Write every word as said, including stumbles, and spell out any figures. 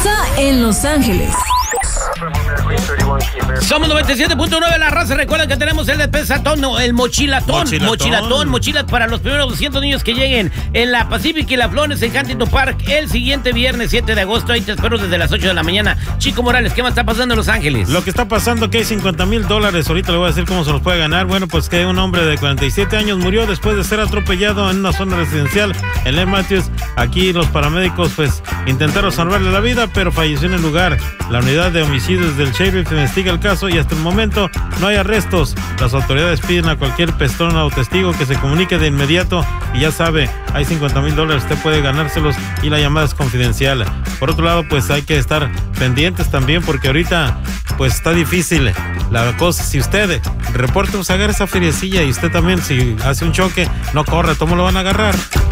pasa en Los Ángeles. Somos noventa y siete punto nueve la raza. Recuerden que tenemos el despensatón, no, el mochilatón. Mochilatón. Mochilatón, mochilas para los primeros doscientos niños que lleguen en la Pacific y la Flores en Huntington Park el siguiente viernes siete de agosto. Ahí te espero desde las ocho de la mañana. Chico Morales, ¿qué más está pasando en Los Ángeles? Lo que está pasando que hay cincuenta mil dólares. Ahorita le voy a decir cómo se los puede ganar. Bueno, pues que un hombre de cuarenta y siete años murió después de ser atropellado en una zona residencial en Lake Matthews. Aquí los paramédicos pues intentaron salvarle la vida, pero falleció en el lugar. La unidad de homicidios del sheriff investiga el caso y hasta el momento no hay arrestos. Las autoridades piden a cualquier persona o testigo que se comunique de inmediato y ya sabe, hay cincuenta mil dólares, usted puede ganárselos y la llamada es confidencial. Por otro lado, pues hay que estar pendientes también porque ahorita pues está difícil la cosa. Si usted reporta, pues agarra esa feriecilla y usted también si hace un choque, no corra, ¿cómo lo van a agarrar?